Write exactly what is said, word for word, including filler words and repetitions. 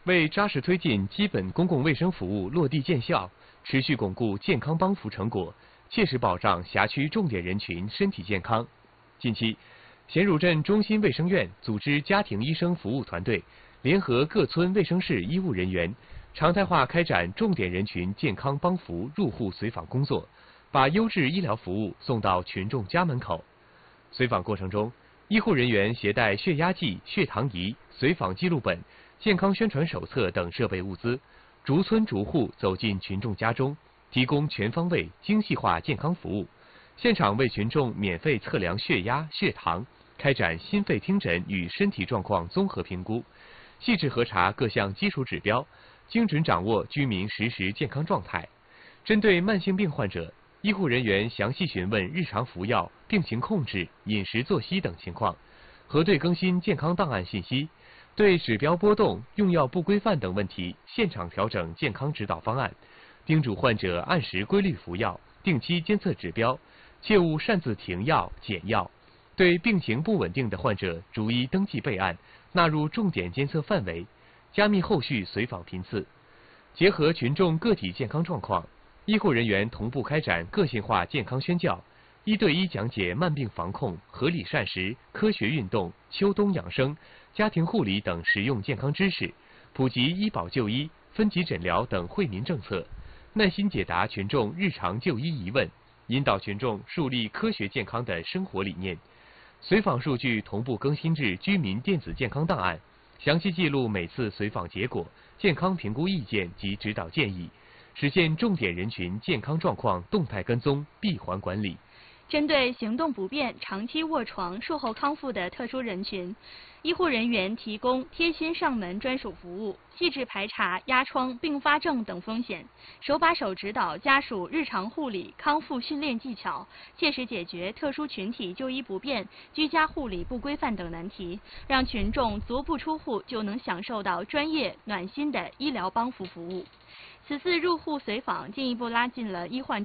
为扎实推进基本公共卫生服务落地见效，持续巩固健康帮扶成果，切实保障辖区重点人群身体健康。近期，咸汝镇中心卫生院组织家庭医生服务团队，联合各村卫生室医务人员，常态化开展重点人群健康帮扶入户随访工作，把优质医疗服务送到群众家门口。随访过程中，医护人员携带血压计、血糖仪、随访记录本、健康宣传手册等设备物资，逐村逐户走进群众家中，提供全方位、精细化健康服务。现场为群众免费测量血压、血糖，开展心肺听诊与身体状况综合评估，细致核查各项基础指标，精准掌握居民实时健康状态。针对慢性病患者，医护人员详细询问日常服药、病情控制、饮食作息等情况，核对更新健康档案信息，对指标波动、用药不规范等问题现场调整健康指导方案，叮嘱患者按时规律服药，定期监测指标，切勿擅自停药、减药。对病情不稳定的患者，逐一登记备案，纳入重点监测范围，加密后续随访频次。结合群众个体健康状况，医护人员同步开展个性化健康宣教，一对一讲解慢病防控、合理膳食、科学运动、秋冬养生、家庭护理等实用健康知识，普及医保就医、分级诊疗等惠民政策，耐心解答群众日常就医疑问，引导群众树立科学健康的生活理念。随访数据同步更新至居民电子健康档案，详细记录每次随访结果、健康评估意见及指导建议，实现重点人群健康状况动态跟踪、闭环管理。 针对行动不便、长期卧床、术后康复的特殊人群，医护人员提供贴心上门专属服务，细致排查压疮、并发症等风险，手把手指导家属日常护理、康复训练技巧，切实解决特殊群体就医不便、居家护理不规范等难题，让群众足不出户就能享受到专业暖心的医疗帮扶服务。此次入户随访进一步拉近了医患